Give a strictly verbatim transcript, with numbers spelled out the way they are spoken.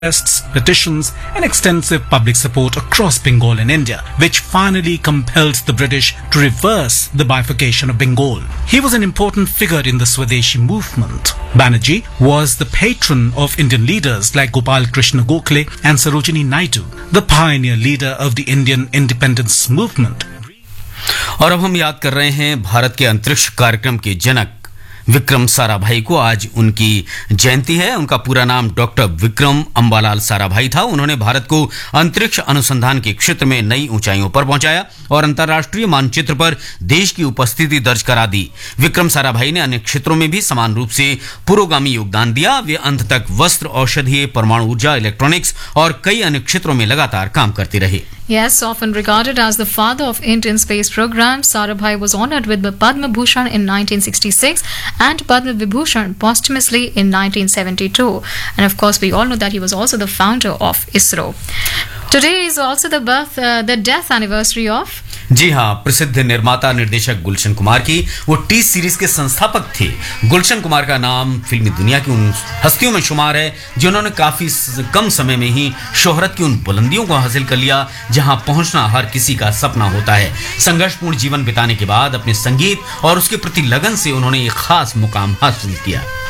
protests, petitions, and extensive public support across Bengal and India, which finally compelled the British to reverse the bifurcation of Bengal. He was an important figure in the Swadeshi movement. Banerjee was the patron of Indian leaders like Gopal Krishna Gokhale and Sarojini Naidu, the pioneer leader of the Indian independence movement. और अब हम याद कर रहे हैं भारत के अंतरिक्ष कार्यक्रम के जनक विक्रम साराभाई को। आज उनकी जयंती है। उनका पूरा नाम डॉक्टर विक्रम अंबालाल साराभाई था। उन्होंने भारत को अंतरिक्ष अनुसंधान के क्षेत्र में नई ऊंचाइयों पर पहुंचाया और अंतर्राष्ट्रीय मानचित्र पर देश की उपस्थिति दर्ज करा दी। विक्रम साराभाई ने अन्य क्षेत्रों में भी समान रूप से पुरोगामी योगदान दिया। वे अंत तक वस्त्र, औषधीय, परमाणु ऊर्जा, इलेक्ट्रॉनिक्स और कई अन्य क्षेत्रों में लगातार काम करते रहे। Yes, often regarded as the father of Indian space program, Sarabhai was honored with the Padma Bhushan in nineteen sixty-six and Padma Vibhushan posthumously in nineteen seventy-two. And of course, we all know that he was also the founder of ISRO. Today is also the birth, uh, the death anniversary of जी हाँ, प्रसिद्ध निर्माता निर्देशक गुलशन कुमार की। वो T series के संस्थापक थे। गुलशन कुमार का नाम फिल्मी दुनिया की उन हस्तियों में शुमार है जिन्होंने काफी कम समय में ही शोहरत की उन बुलंदियों को हासिल कर लिया जहां पहुंचना हर किसी का सपना होता है। संघर्षपूर्ण जीवन बिताने के बाद अपने संगीत और उसके प्रति लगन से उन्होंने एक खास मुकाम हासिल किया।